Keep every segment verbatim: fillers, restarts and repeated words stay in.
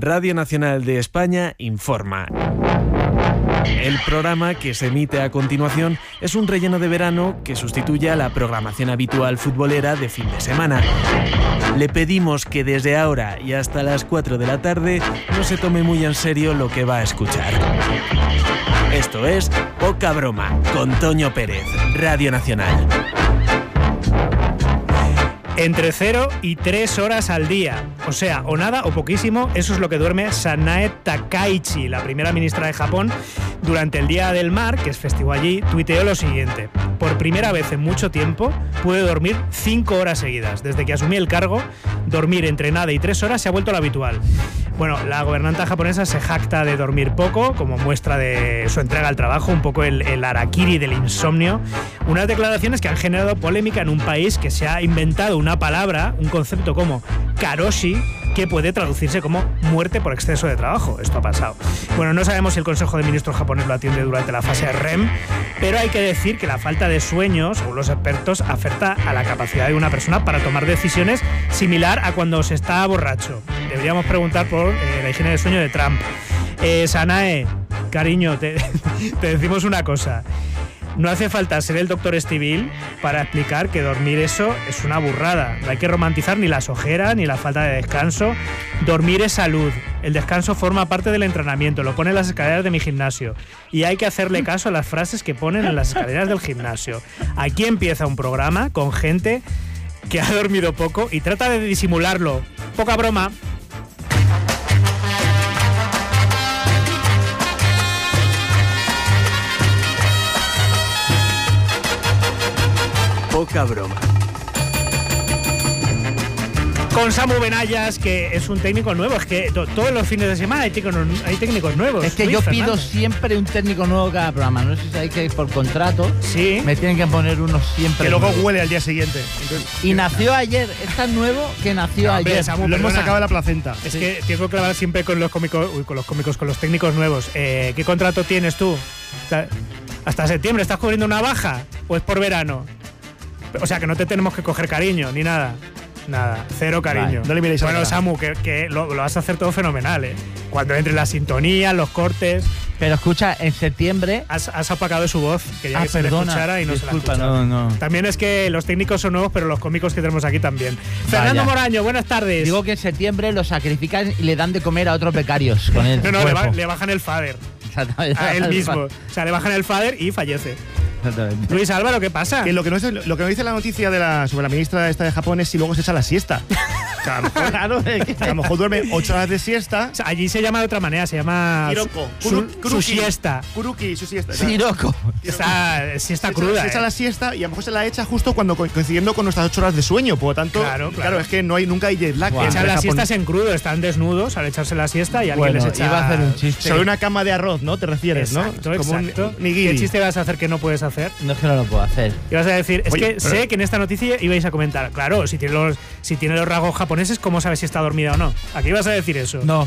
Radio Nacional de España informa. El programa que se emite a continuación es un relleno de verano que sustituye a la programación habitual futbolera de fin de semana. Le pedimos que desde ahora y hasta las cuatro de la tarde no se tome muy en serio lo que va a escuchar. Esto es Poca Broma, con Toño Pérez, Radio Nacional. Entre cero y tres horas al día. O sea, o nada o poquísimo, eso es lo que duerme Sanae Takaichi, la primera ministra de Japón. Durante el Día del Mar, que es festivo allí, tuiteó lo siguiente: por primera vez en mucho tiempo pude dormir cinco horas seguidas. Desde que asumí el cargo, dormir entre nada y tres horas se ha vuelto lo habitual. Bueno, la gobernanta japonesa se jacta de dormir poco, como muestra de su entrega al trabajo, un poco el, el harakiri del insomnio. Unas declaraciones que han generado polémica en un país que se ha inventado una palabra, un concepto como karoshi, que puede traducirse como muerte por exceso de trabajo. Esto ha pasado. Bueno, no sabemos si el Consejo de Ministros japonés lo atiende durante la fase R E M, pero hay que decir que la falta de sueño, según los expertos, afecta a la capacidad de una persona para tomar decisiones, similar a cuando se está borracho. Deberíamos preguntar por eh, la higiene del sueño de Trump. Eh, Sanae, cariño, te, te decimos una cosa. No hace falta ser el doctor Estivil para explicar que dormir eso es una burrada. No hay que romantizar ni las ojeras ni la falta de descanso. Dormir es salud. El descanso forma parte del entrenamiento. Lo pone en las escaleras de mi gimnasio. Y hay que hacerle caso a las frases que ponen en las escaleras del gimnasio. Aquí empieza un programa con gente que ha dormido poco y trata de disimularlo. Poca broma. Poca Broma. Con Samu Benayas, que es un técnico nuevo. Es que to- todos los fines de semana hay técnicos, hay técnicos nuevos. Es que Luis yo Fernández. pido siempre un técnico nuevo cada programa. No sé si hay que ir por contrato. Sí. Me tienen que poner uno siempre Que luego nuevo. huele al día siguiente. Entonces, Y nació ayer. Es tan nuevo que nació No, hombre, ayer. Samu, lo hemos perdona. sacado de la placenta. Es que tengo que hablar siempre con los cómicos, uy, con los cómicos, con los técnicos nuevos. Eh, ¿Qué contrato tienes tú? Hasta, hasta septiembre, ¿estás cubriendo una baja? ¿O es por verano? O sea, que no te tenemos que coger cariño, ni nada. Nada, cero cariño. Vale, no le miréis a la Bueno, cara. Samu, que, que lo, lo vas a hacer todo fenomenal, ¿eh? Cuando entre la sintonía, los cortes. Pero escucha, en septiembre. Has, has apagado su voz, quería Ah, que se le perdona. escuchara y no Disculpa, se la escuchaba. no, no. También es que los técnicos son nuevos, pero los cómicos que tenemos aquí también. Fernando Moraño, buenas tardes. Digo que en septiembre lo sacrifican y le dan de comer a otros becarios con el no, no, le, ba- cuerpo. le bajan el fader Exactamente. a él mismo. O sea, le bajan el fader y fallece. Exactamente. Luis Álvaro, ¿qué pasa? Que lo que no, es, lo que no dice la noticia de la, sobre la ministra esta de Japón es si luego se echa la siesta. O sea, a lo mejor, Claro, es que- a lo mejor duerme ocho horas de siesta. O sea, allí se llama de otra manera, se llama Hiroko. su, Kuru- su Kuruki. siesta. Kuruki, su siesta. Siroco. Está siesta Se echa- cruda. Se echa ¿eh? la siesta y a lo mejor se la echa justo cuando co- coincidiendo con nuestras ocho horas de sueño. Por lo tanto, Claro, claro. es que no hay, nunca hay jet lag. Guau. entre Echan las Japón- siestas en crudo, están desnudos al echarse la siesta y alguien Bueno, les echa. iba a hacer un chiste. Sobre una cama de arroz, ¿no? Te refieres, Exacto, ¿no? Es como un- exacto. un nigiri. ¿Qué chiste vas a hacer que no puedes hacer? No es que no lo puedo hacer. Ibas a decir, es Oye, que pero- sé que en esta noticia ibais a comentar, claro, si tiene los si tiene los rasgos japoneses, ¿cómo sabes si está dormida o no? Aquí ibas a decir eso. No.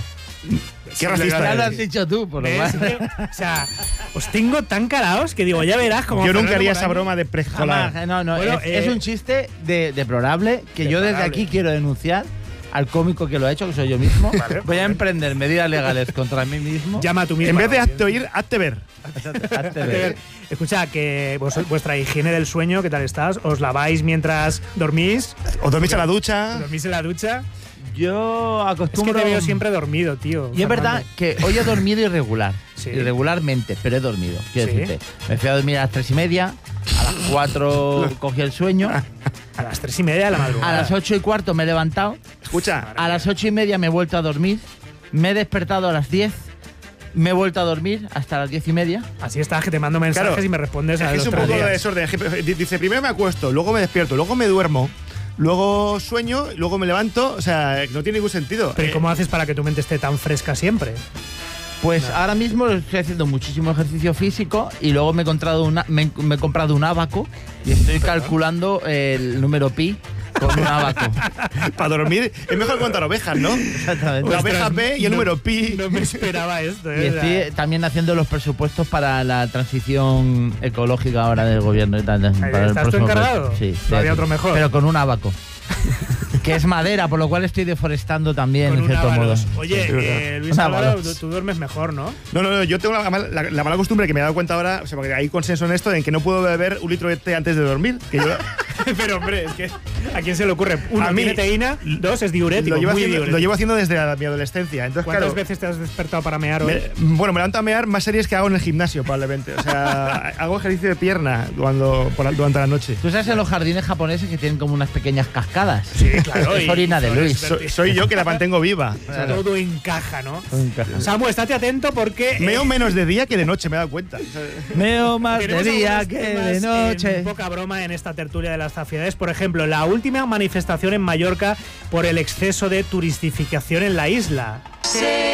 Qué racista Ya lo eres. has dicho tú, por lo ¿Ves? cual. Que- o sea, os tengo tan calaos que digo, ya verás cómo. Yo nunca Fernando haría esa Moraño- broma de preescolar. Jamás, no, no, Bueno, es, eh, es un chiste de, deplorable que yo desde deplorable. aquí quiero denunciar al cómico que lo ha hecho, que soy yo mismo. Vale, Voy a bien. emprender medidas legales contra mí mismo. Llama a tu mismo. En vez de hazte oír, hazte ver. Hazte ver. Escucha, que vos- vuestra higiene del sueño, ¿qué tal estás? ¿Os laváis mientras dormís? O dormís a la ducha. ¿Dormís en la ducha? Yo Es que acostumbro. te veo siempre dormido, tío. Y es verdad Fernando. que hoy he dormido irregular. Sí. Irregularmente, pero he dormido. Quiero Sí. decirte. Me fui a dormir a las tres y media. A las cuatro cogí el sueño. A las tres y media de la madrugada. A las ocho y cuarto me he levantado. Escucha, A las ocho y media me he vuelto a dormir. Me he despertado a las diez. Me he vuelto a dormir hasta las diez y media. Así estás, que te mando mensajes Claro. y me respondes es a que los es un tres poco de días. desorden. Dice, primero me acuesto, luego me despierto, luego me duermo, luego sueño, luego me levanto. O sea, no tiene ningún sentido. Pero ¿y Eh, cómo haces para que tu mente esté tan fresca siempre? Pues ahora mismo estoy haciendo muchísimo ejercicio físico y luego me he comprado, una, me, me he comprado un abaco y estoy calculando el número pi con un abaco. Para dormir es mejor contar ovejas, ¿no? Exactamente. La oveja P y el no- número pi. No me esperaba esto, Y ¿eh? O sea, estoy también haciendo los presupuestos para la transición ecológica ahora del gobierno y tal. Para el ¿estás tú próximo encargado? presupuesto. Sí. ¿No había sí. otro mejor? Pero con un abaco. que es madera, por lo cual estoy deforestando también, Con en un cierto modo. ábalos. Oye, eh, Luis Álvaro, Ábalos. tú, tú duermes mejor, ¿no? No, no, no, yo tengo la, la, la mala costumbre que me he dado cuenta ahora, o sea, porque hay consenso en esto, en que no puedo beber un litro de té antes de dormir. Que yo, Pero, hombre, es que ¿a quién se le ocurre? Uno, A mí- tiene teína, dos, es diurético, lo, llevo muy haciendo, diurético. lo llevo haciendo desde la- mi adolescencia. Entonces, ¿Cuántas claro, veces te has despertado para mear hoy? me- bueno, me levanto a mear más series que hago en el gimnasio, probablemente. O sea, hago ejercicio de pierna cuando, por la- durante la noche. Tú sabes en los jardines japoneses que tienen como unas pequeñas cascadas. Sí, claro. Es y- orina de flores Luis. verdes. So- soy yo que la mantengo viva. O sea, todo encaja, ¿no? Encaja. Samu, estate atento porque… Meo eh, menos de día que de noche, me he dado cuenta. O sea, Meo más de tenemos día algunos que temas de noche. en poca broma en esta tertulia de las zafiedades. Por ejemplo, la última manifestación en Mallorca por el exceso de turistificación en la isla.